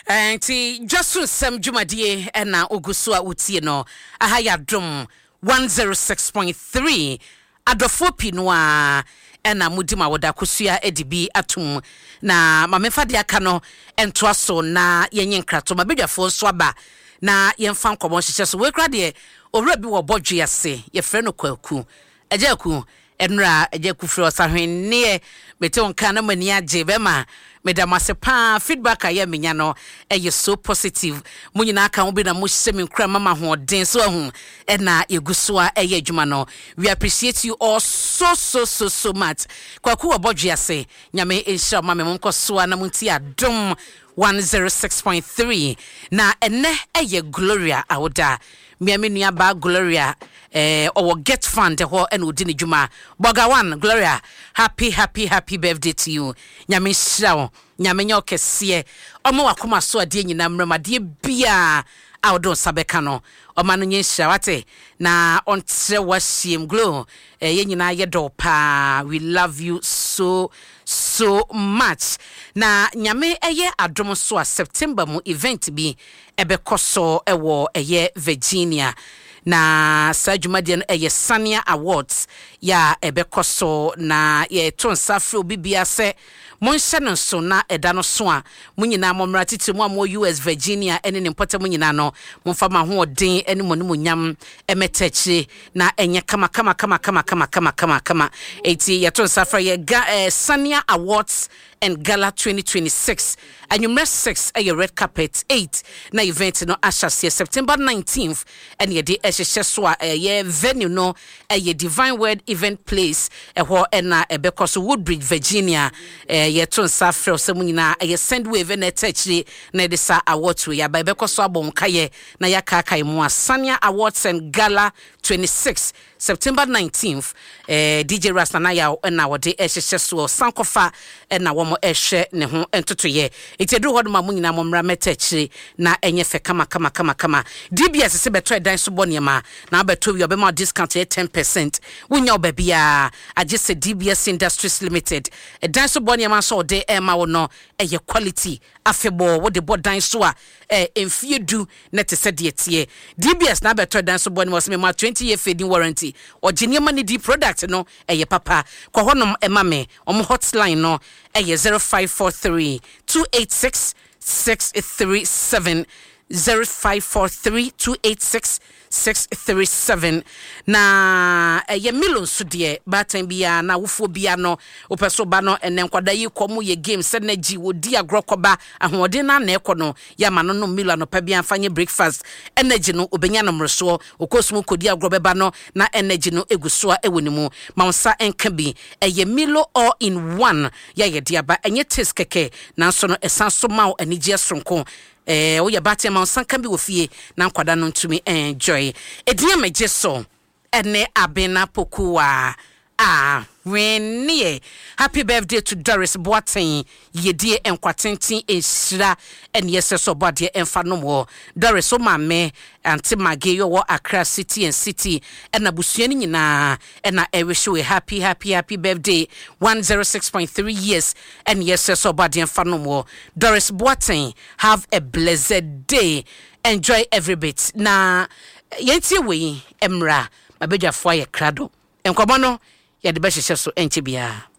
Enti Josu Sem Jumadie ena ogusua utie no ahaya dom 106.3 adofo pinwa ena mudima woda kusua edibi atum na mamefa de aka no entoa so na yenye nkrato mabedwafo so aba na yemfa nkomo hyehyɛ so we kra de owura bi wo bodwe ase ye frɛ no kwaku ajaku enra ajaku frɛ osahwenne bete onka na mani age bema medamase pa feedback aye menya no so positive munyina aka wo bi na mo hyem nkra mama ho den so ahu na yegusoa adwuma no we appreciate you all so much kwaku obodwe ase nyame ehira mama monkosoa na munti adom 106.3 na ene Gloria awoda miami nua ba Gloria or get fund ho and udini juma boga one Gloria happy birthday to you nyame hira nyame nya okese omo wakoma so ade nyina mramade bia awdo sabeka no omanu nye hira wate na ontre washiem Glo ye nyina ye do pa we love you so much na nyame adom so a September mu event bi ebekoso ewo Virginia na sajumade no Sania Awards ya ebekoso na ye tonsafro bibia se monhye no so na eda no so a munyina momra titi mu amo US Virginia ene ne mpota munyina no momfa ma ho odin ene mo no nyam emetachi na enye kama eti ye tonsafro ye Sania Awards and Gala 2026 Anumre 6 red carpet 8 na event no ashase September 19th and ye de ehye so a venue no Divine Word Event Place ho na ebekoso Woodbridge Virginia ye tonsa frɛ osemunyina Sendwave na techri na de sa awards we ya ba ebekoso abon kaye na yaka mu Sania Awards and Gala 26 September 19th DJ Rastana ya na wode ehye so sankofa na wo mo ehye ne ho entotoye itedu hodo ma munyina momra metechri na enye fe kama DBS se beto edan so boniema na beto wi obema discount 10% wunya obabia agese DBS Industries Limited edan so boniema so de ema wo no quality afebo wo de bodan so a emfiedu na te se de tie DBS na beto edan so boniema so me ma 20-year fading warranty ogeniema ni di product no papa kwa honom ema me omo hotline no 0543 286 637 0543 286 637 na Milon sudie batan bia na wofo bia no opeso ba no enen kwada yi komu ye game se na gi wodi agrokoba ahode na na ekono ya ma no Milon no pa bia fanye breakfast energy no obenya no mreso okosum kodi agrobeba no na energy no egusoa ewonimu maunsa enka bi Milo all in one ya ye dia ba enye taste keke na so no esanso mawo anigye sonko oya batia ma sanka bi wofie na nkwada no ntumi enjoy edia meje so ene abena pokuwa Rennie, happy birthday to Doris Boateng. Ye dear enquatenti esra and yes so body enfa no more. Doris o mame anti Mageyo wo Accra City and City and abusuani nyina and I wish you a happy birthday 106.3 years and yes so body enfa no more. Doris Boateng, have a blessed day. Enjoy every bit. Na yenti we emra mabedwa fo ye krado. Enkomo no ya de behye so enche bia